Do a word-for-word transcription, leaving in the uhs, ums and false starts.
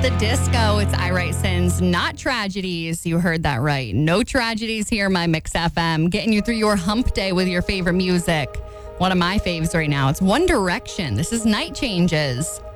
the disco. It's I Write Sins, not tragedies. You heard that right. No tragedies here, my Mix F M. Getting you through your hump day with your favorite music. One of my faves right now. It's One Direction. This is Night Changes.